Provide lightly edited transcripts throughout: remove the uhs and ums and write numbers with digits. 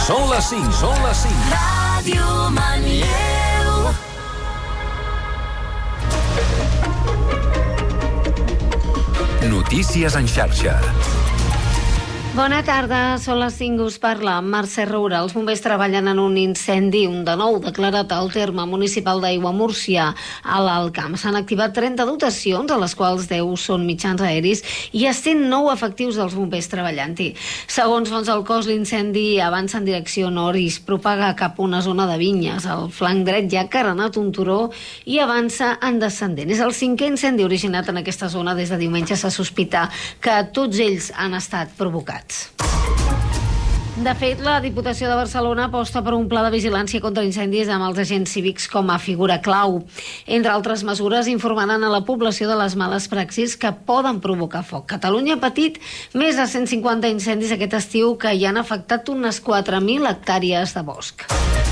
Són les 5, són les 5. Ràdio Manlleu. Notícies en xarxa. Bona tarda, són les 5, us parla Mercè Roura. Els bombers treballen en un incendi, un de nou declarat al terme municipal d'Aigua Múrcia, a l'Alt Camp. S'han activat 30 dotacions, a les quals 10 són mitjans aeris, i a 109 efectius dels bombers treballant-hi. Segons fonts del cos, l'incendi avança en direcció nord i es propaga cap a una zona de vinyes. Al flanc dret hi ha carenat un turó i avança en descendent. És el 5è incendi originat en aquesta zona. Des de diumenge se sospita que tots ells han estat provocats. De fet, la Diputació de Barcelona aposta per un pla de vigilància contra incendis amb els agents cívics com a figura clau. Entre altres mesures, informaran a la població de les males praxis que poden provocar foc. Catalunya ha patit més de 150 incendis aquest estiu que hi han afectat unes 4.000 hectàrees de bosc.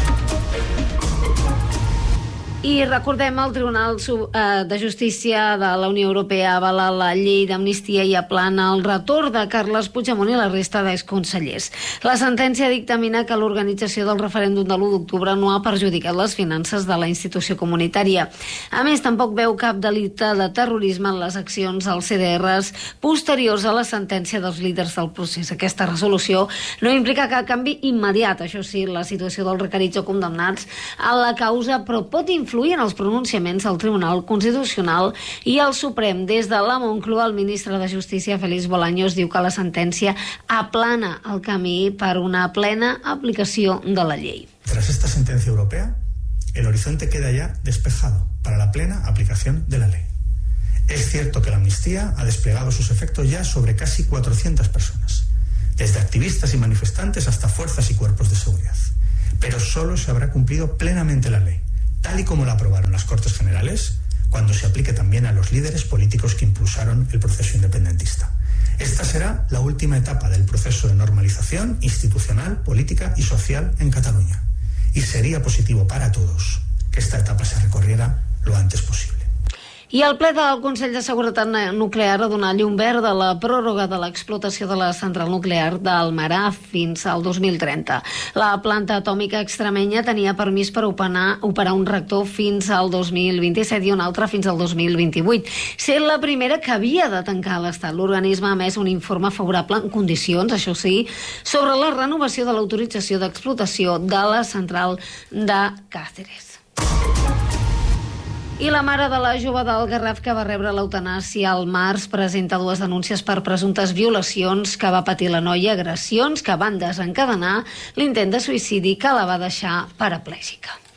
I recordem, el Tribunal de Justícia de la Unió Europea avala la llei d'amnistia i aplana el retorn de Carles Puigdemont i la resta d'exconsellers. La sentència dictamina que l'organització del referèndum de l'1 d'octubre no ha perjudicat les finances de la institució comunitària. A més, tampoc veu cap delicte de terrorisme en les accions als CDRs posteriors a la sentència dels líders del procés. Aquesta resolució no implica cap canvi immediat, això sí, la situació dels requerits o condemnats a la causa, però pot influir en els pronunciaments del Tribunal Constitucional i el Suprem. Des de la Moncloa, el ministre de Justícia, Félix Bolaños, diu que la sentència aplana el camí per una plena aplicació de la llei. Tras esta sentencia europea, el horizonte queda ya despejado para la plena aplicación de la ley. Es cierto que la amnistía ha desplegado sus efectos ya sobre casi 400 personas, desde activistas y manifestantes hasta fuerzas y cuerpos de seguridad. Pero solo se habrá cumplido plenamente la ley, tal y como la aprobaron las Cortes Generales, cuando se aplique también a los líderes políticos que impulsaron el proceso independentista. Esta será la última etapa del proceso de normalización institucional, política y social en Cataluña. Y sería positivo para todos que esta etapa se recorriera lo antes posible. I el ple del Consell de Seguretat Nuclear ha donat llum verd a la pròrroga de l'explotació de la central nuclear d'Almarà fins al 2030. La planta atòmica extremenya tenia permís per operar un reactor fins al 2027 i un altre fins al 2028. Sent la primera que havia de tancar l'Estat. L'organisme ha emès un informe favorable en condicions, això sí, sobre la renovació de l'autorització d'explotació de la central de Càceres. I la mare de la jove del Garraf que va rebre l'eutanàsia al març presenta 2 denúncies per presumptes violacions que va patir la noia, agressions que van desencadenar l'intent de suïcidi que la va deixar paraplègica.